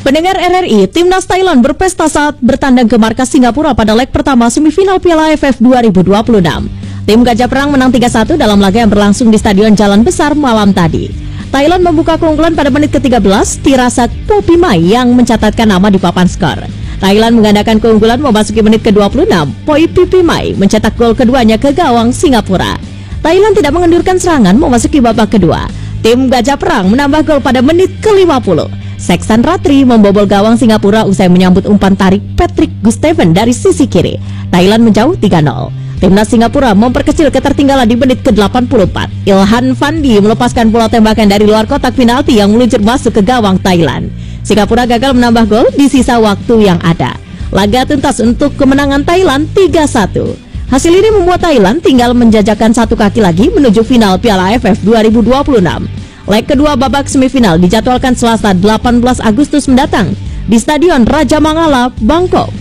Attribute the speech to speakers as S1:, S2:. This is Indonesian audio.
S1: Pendengar RRI, Timnas Thailand berpesta saat bertandang ke markas Singapura pada leg pertama semifinal Piala AFF 2026. Tim Gajah Perang menang 3-1 dalam laga yang berlangsung di Stadion Jalan Besar malam tadi. Thailand membuka keunggulan pada menit ke-13, Tirasak Popimai yang mencatatkan nama di papan skor. Thailand menggandakan keunggulan memasuki menit ke-26, Poi Pipimai mencetak gol keduanya ke gawang Singapura. Thailand tidak mengendurkan serangan memasuki babak kedua. Tim Gajah Perang menambah gol pada menit ke-50. Seksan Ratri membobol gawang Singapura usai menyambut umpan tarik Patrick Gusteven dari sisi kiri. Thailand menjauh 3-0. Timnas Singapura memperkecil ketertinggalan di menit ke-84. Ilhan Fandi melepaskan bola tembakan dari luar kotak penalti yang meluncur masuk ke gawang Thailand. Singapura gagal menambah gol di sisa waktu yang ada. Laga tuntas untuk kemenangan Thailand 3-1. Hasil ini membuat Thailand tinggal menjajakan satu kaki lagi menuju final Piala AFF 2026. Leg kedua babak semifinal dijadwalkan Selasa 18 Agustus mendatang di Stadion Raja Mangala, Bangkok.